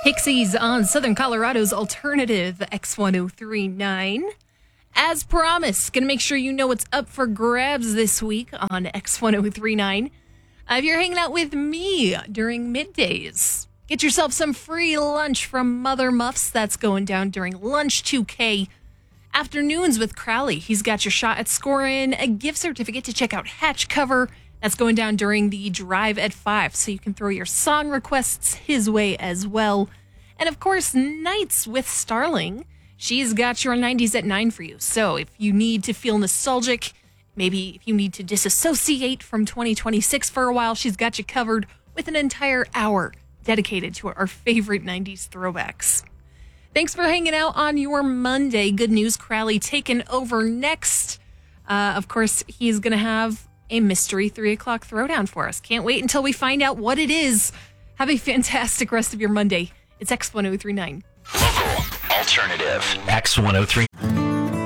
Pixies on Southern Colorado's alternative X1039. As promised, going to make sure you know what's up for grabs this week on X1039. If you're hanging out with me during middays, get yourself some free lunch from Mother Muffs. That's going down during Lunch 2K. Afternoons with Crowley. He's got your shot at scoring a gift certificate to check out Hatch Cover. That's going down during the Drive at 5, so you can throw your song requests his way as well. And of course, Nights with Starling. She's got your 90s at 9 for you. So if you need to feel nostalgic, maybe if you need to disassociate from 2026 for a while, she's got you covered with an entire hour dedicated to our favorite 90s throwbacks. Thanks for hanging out on your Monday. Good news, Crowley taking over next. Of course, he's going to have a mystery 3 o'clock throwdown for us. Can't wait until we find out what it is. Have a fantastic rest of your Monday. It's X1039. Local, alternative, X103.